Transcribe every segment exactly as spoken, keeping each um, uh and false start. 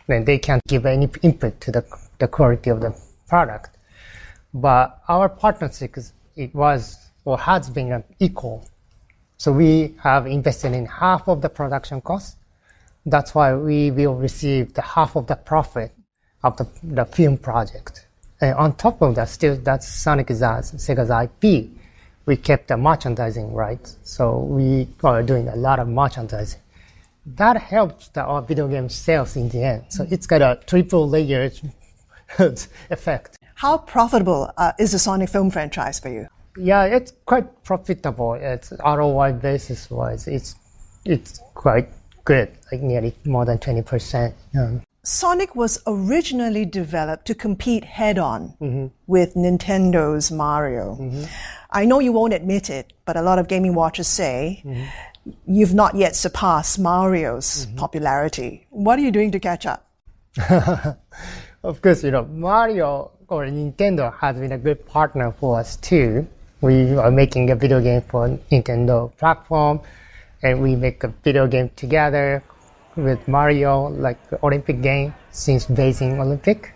then they can't give any input to the, the quality of the product. But our partnership, is, it was or has been equal. So we have invested in half of the production cost. That's why we will receive the half of the profit of the, the film project. And on top of that, still that's Sonic is Sega's I P. We kept the merchandising rights, so we are doing a lot of merchandising. That helps the, our video game sales in the end. So it's got a triple layer effect. How profitable uh, is the Sonic film franchise for you? Yeah, it's quite profitable. It's R O I basis wise. It's it's quite good, like nearly more than twenty percent. Um, Sonic was originally developed to compete head-on mm-hmm. with Nintendo's Mario. Mm-hmm. I know you won't admit it, but a lot of gaming watchers say mm-hmm. you've not yet surpassed Mario's mm-hmm. popularity. What are you doing to catch up? Of course, you know, Mario or Nintendo has been a good partner for us too. We are making a video game for Nintendo platform, and we make a video game together with Mario, like the Olympic game since Beijing Olympic.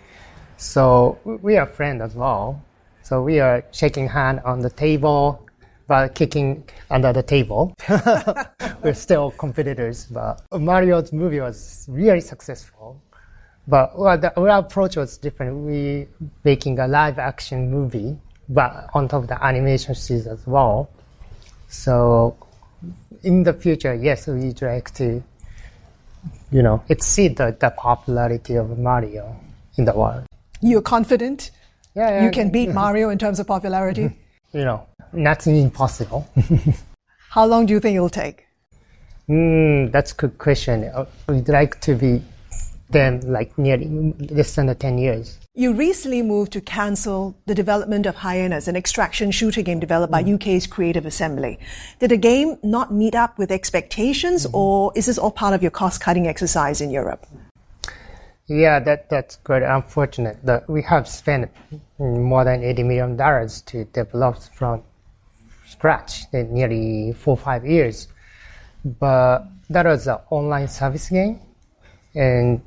So we are friends as well. So we are shaking hand on the table, but kicking under the table. We're still competitors, but Mario's movie was really successful. But well, the, our approach was different. We making a live action movie, but on top of the animation scenes as well. So in the future, yes, we'd like to, you know, exceed the, the popularity of Mario in the world. You're confident yeah, yeah, you can beat Mario in terms of popularity? You know, nothing impossible. How long do you think it'll take? Mm, that's a good question. We'd like to be them like nearly less than ten years. You recently moved to cancel the development of Hyenas, an extraction shooter game developed by mm. U K's Creative Assembly. Did the game not meet up with expectations, mm-hmm. or is this all part of your cost-cutting exercise in Europe? Yeah, that that's quite unfortunate. That we have spent more than eighty million dollars to develop from scratch in nearly four or five years. But that was an online service game, and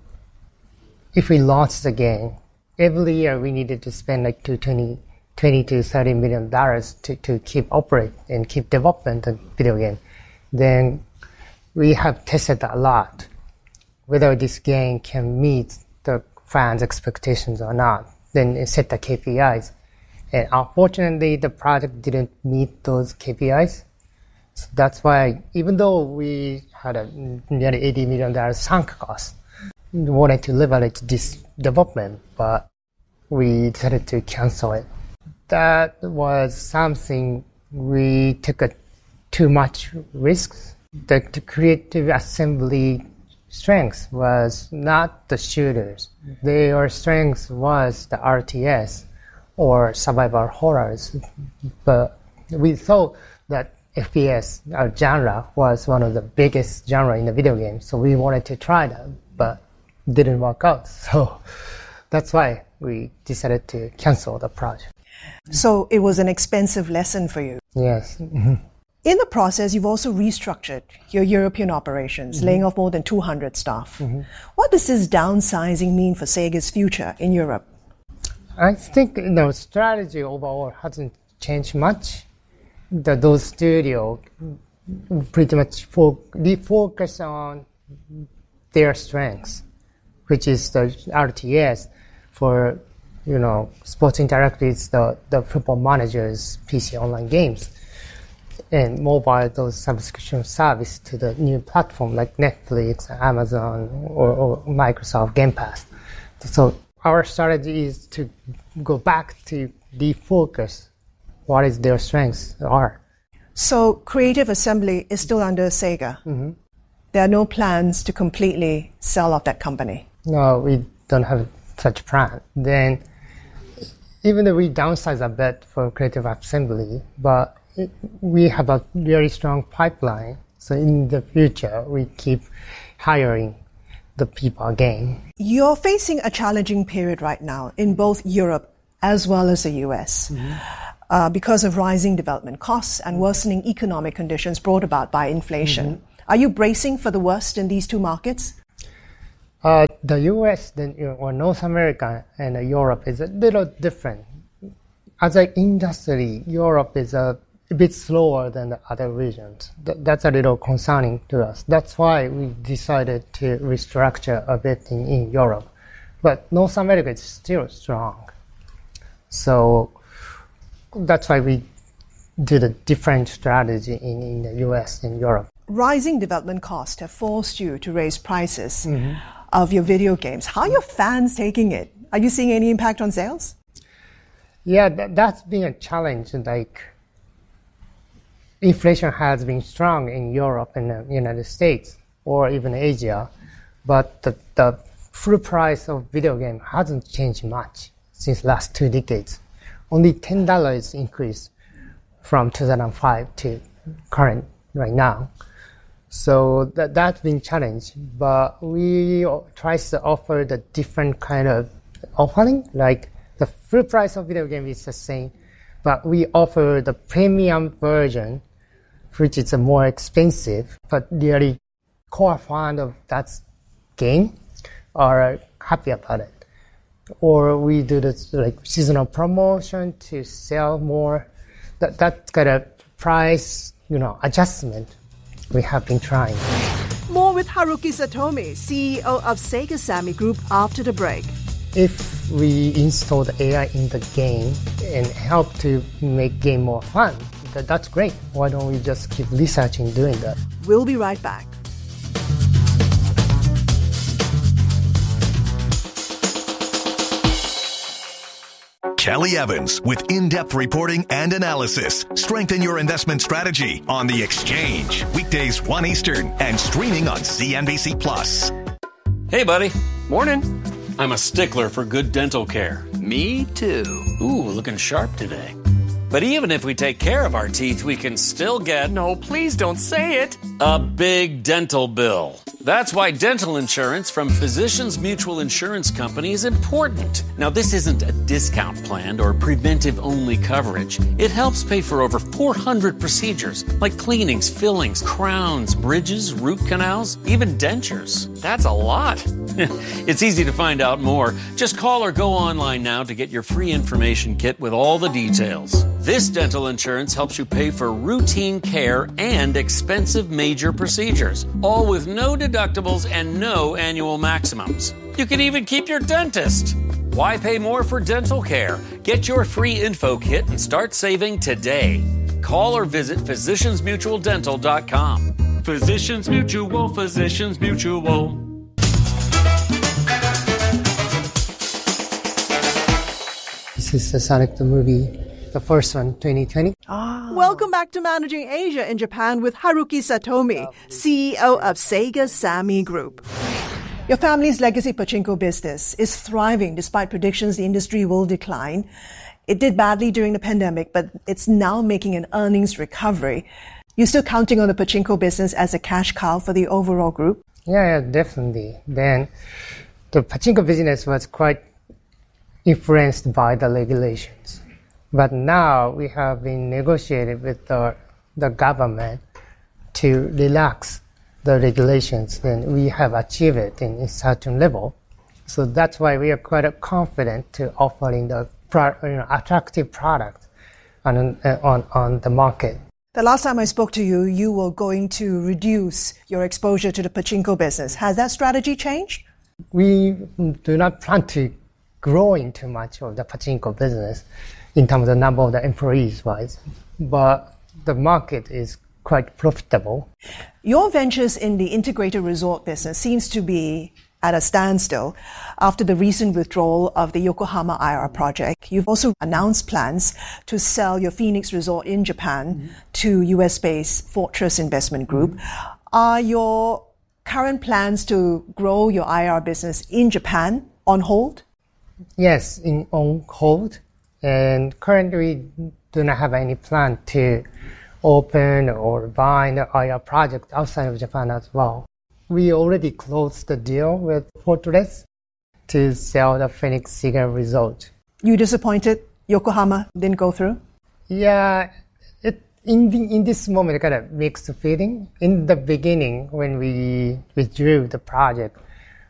if we launched the game, every year we needed to spend like twenty to thirty million dollars to, to keep operate and keep development the video game. Then we have tested a lot whether this game can meet the fans' expectations or not. Then it set the K P Is. And unfortunately, the project didn't meet those K P Is. So that's why, even though we had a nearly eighty million dollars sunk cost, we wanted to leverage this development, but we decided to cancel it. That was something we took a too much risks. The, the creative assembly strength was not the shooters. Their strength was the R T S or survival horrors. But we thought that F P S, our genre, was one of the biggest genre in the video game. So we wanted to try that, but it didn't work out. So that's why we decided to cancel the project. So it was an expensive lesson for you. Yes. In the process, you've also restructured your European operations, mm-hmm. laying off more than two hundred staff. Mm-hmm. What does this downsizing mean for Sega's future in Europe? I think you know, strategy overall hasn't changed much. The, those studios pretty much fo- refocus on their strengths, which is the R T S. For you know, Sports Interactive, the, the Football Manager's P C online games. And mobile, those subscription service to the new platform like Netflix, Amazon, or, or Microsoft Game Pass. So our strategy is to go back to defocus what is their strengths are. So Creative Assembly is still under Sega. Mm-hmm. There are no plans to completely sell off that company. No, we don't have such plan. Then even though we downsize a bit for Creative Assembly, but it, we have a very strong pipeline. So in the future, we keep hiring the people again. You're facing a challenging period right now in both Europe as well as the U S mm-hmm. uh, because of rising development costs and worsening economic conditions brought about by inflation. Mm-hmm. Are you bracing for the worst in these two markets? Uh, the U S then, you know, or North America and uh, Europe is a little different. As an industry, Europe is a, a bit slower than the other regions. Th- that's a little concerning to us. That's why we decided to restructure a bit in, in Europe. But North America is still strong. So that's why we did a different strategy in, in the U S and Europe. Rising development costs have forced you to raise prices mm-hmm. of your video games. How are your fans taking it? Are you seeing any impact on sales? Yeah, that, that's been a challenge. Like, inflation has been strong in Europe and the United States or even Asia, but the, the full price of video game hasn't changed much since last two decades. Only ten dollars increase from two thousand five to current right now. So that, that's been challenged, but we try to offer the different kind of offering, like the full price of video game is the same, but we offer the premium version, which is a more expensive, but really core fan of that game are happy about it. Or we do this like seasonal promotion to sell more. That that kind of price, you know, adjustment we have been trying. More with Haruki Satomi, C E O of Sega Sammy Group, after the break. If we install the A I in the game and help to make game more fun, that, that's great. Why don't we just keep researching doing that? We'll be right back. Kelly Evans with in-depth reporting and analysis. Strengthen your investment strategy on The Exchange. Weekdays one Eastern and streaming on C N B C Plus. Hey, buddy. Morning. I'm a stickler for good dental care. Me too. Ooh, looking sharp today. But even if we take care of our teeth, we can still get... No, please don't say it. A big dental bill. That's why dental insurance from Physicians Mutual Insurance Company is important. Now, this isn't a discount plan or preventive-only coverage. It helps pay for over four hundred procedures, like cleanings, fillings, crowns, bridges, root canals, even dentures. That's a lot. It's easy to find out more. Just call or go online now to get your free information kit with all the details. This dental insurance helps you pay for routine care and expensive major procedures, all with no deductibles and no annual maximums. You can even keep your dentist. Why pay more for dental care? Get your free info kit and start saving today. Call or visit physicians mutual dental dot com. Physicians Mutual, Physicians Mutual. This is the Sonic the movie, the first one, twenty twenty. Ah. Welcome back to Managing Asia in Japan with Haruki Satomi, C E O of Sega Sammy Group. Your family's legacy pachinko business is thriving despite predictions the industry will decline. It did badly during the pandemic, but it's now making an earnings recovery. You're still counting on the pachinko business as a cash cow for the overall group? Yeah, yeah, definitely. Then the pachinko business was quite influenced by the regulations. But now we have been negotiated with the, the government to relax the regulations, then we have achieved it in a certain level. So that's why we are quite confident to offering the pro, you know, attractive product on, on, on the market. The last time I spoke to you, you were going to reduce your exposure to the pachinko business. Has that strategy changed? We do not plan to grow into much of the pachinko business in terms of the number of the employees wise, but the market is quite profitable. Your ventures in the integrated resort business seems to be at a standstill after the recent withdrawal of the Yokohama I R project. You've also announced plans to sell your Phoenix Resort in Japan mm-hmm. to U S-based Fortress Investment Group. Mm-hmm. Are your current plans to grow your I R business in Japan on hold? Yes, in on hold. And currently we do not have any plan to open or buy the I R project outside of Japan as well. We already closed the deal with Fortress to sell the Phoenix Cigar Resort. You disappointed? Yokohama didn't go through? Yeah, it, in the, in this moment, kind of mixed feeling. In the beginning, when we withdrew the project,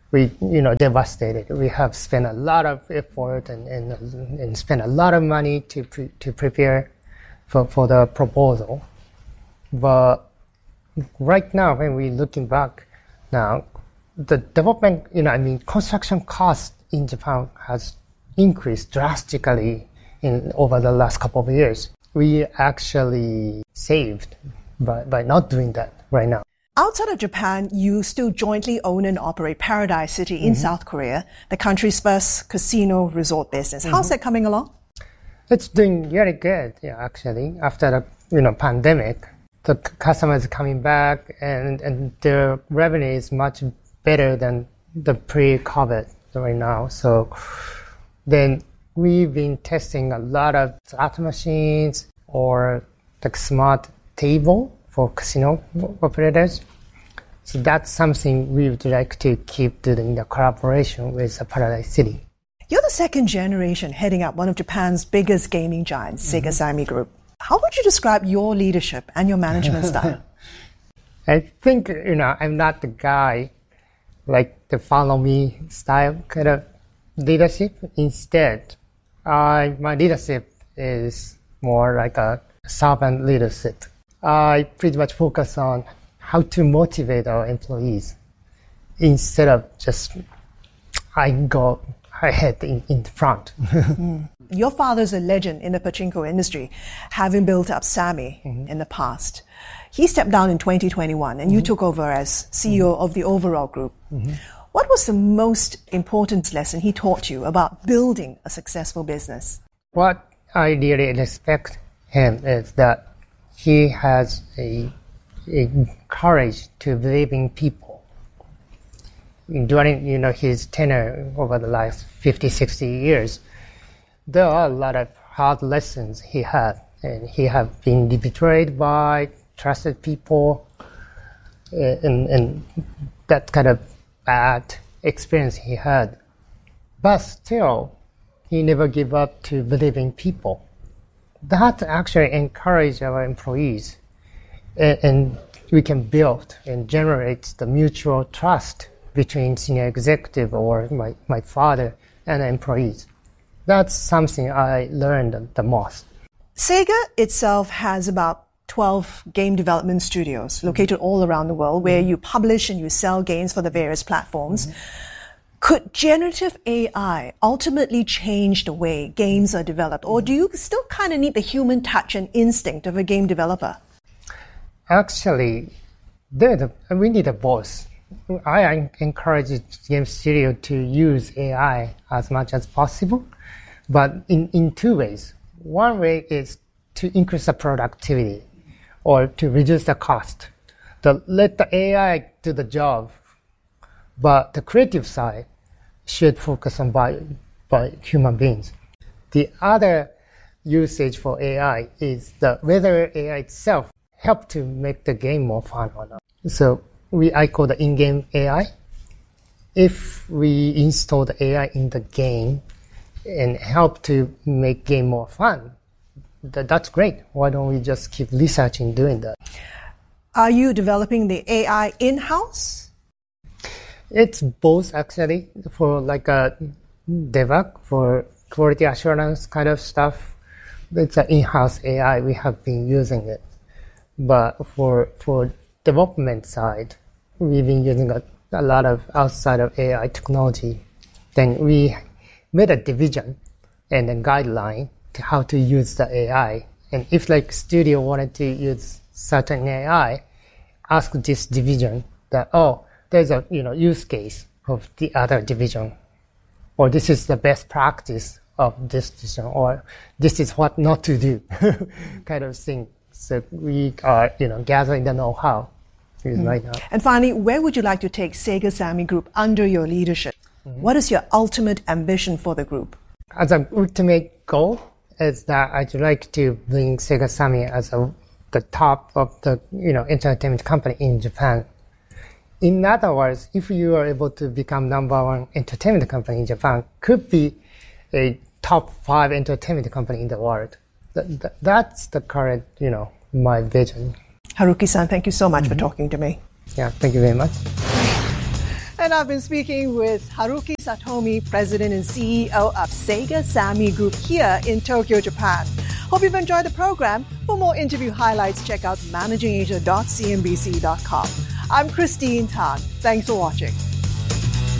we, you know, devastated. We have spent a lot of effort and, and, and spent a lot of money to pre- to prepare for, for the proposal. But right now, when we're looking back now, the development, you know, I mean, construction cost in Japan has increased drastically in over the last couple of years. We actually saved by, by not doing that right now. Outside of Japan, you still jointly own and operate Paradise City in mm-hmm. South Korea, the country's first casino resort business. Mm-hmm. How's that coming along? It's doing very good, yeah, actually. After the you know pandemic, the c- customers are coming back, and, and their revenue is much better than the pre-COVID right now. So then we've been testing a lot of slot machines or the smart table for casino operators. So that's something we would like to keep doing the collaboration with Paradise City. You're the second generation heading up one of Japan's biggest gaming giants, mm-hmm. Sega Sammy Group. How would you describe your leadership and your management style? I think, you know, I'm not the guy like the follow me style kind of leadership. Instead, I, my leadership is more like a servant leadership. I pretty much focus on how to motivate our employees instead of just I go ahead in, in the front. mm. Your father's a legend in the pachinko industry, having built up Sammy mm-hmm. in the past. He stepped down in twenty twenty-one and mm-hmm. you took over as C E O mm-hmm. of the overall group. Mm-hmm. What was the most important lesson he taught you about building a successful business? What I really respect him is that he has a, a courage to believe in people. During you know his tenure over the last fifty, sixty years, there are a lot of hard lessons he had, and he have been betrayed by trusted people, and, and that kind of bad experience he had. But still, he never gave up to believing people. That actually encouraged our employees, and, and we can build and generate the mutual trust between senior executive or my, my father and the employees. That's something I learned the most. Sega itself has about twelve game development studios located all around the world where you publish and you sell games for the various platforms. Mm-hmm. Could generative A I ultimately change the way games are developed, or do you still kind of need the human touch and instinct of a game developer? Actually, the, we need a both. I encourage game studio to use A I as much as possible, but in, in two ways. One way is to increase the productivity or to reduce the cost. The, let the A I do the job, but the creative side should focus on by, by human beings. The other usage for A I is that whether A I itself help to make the game more fun or not. So we I call the in-game A I. If we install the A I in the game and help to make game more fun, that, that's great. Why don't we just keep researching doing that? Are you developing the A I in-house? It's both actually, for like a debug, for quality assurance kind of stuff. It's an in-house A I. We have been using it. But for for development side, we've been using a, a lot of outside of A I technology. Then we made a division and a guideline to how to use the A I. And if like studio wanted to use certain A I, ask this division that, oh, there's a you know use case of the other division, or this is the best practice of this division, or this is what not to do, kind of thing. So we are you know gathering the know-how mm. right now. And finally, where would you like to take Sega Sammy Group under your leadership? Mm-hmm. What is your ultimate ambition for the group? As an ultimate goal is that I'd like to bring Sega Sammy as a, the top of the you know entertainment company in Japan. In other words, if you are able to become number one entertainment company in Japan, could be a top five entertainment company in the world. That, that, that's the current, you know, my vision. Haruki-san, thank you so much mm-hmm. for talking to me. Yeah, thank you very much. And I've been speaking with Haruki Satomi, President and C E O of Sega Sammy Group here in Tokyo, Japan. Hope you've enjoyed the program. For more interview highlights, check out managing asia dot c n b c dot com. I'm Christine Tan. Thanks for watching.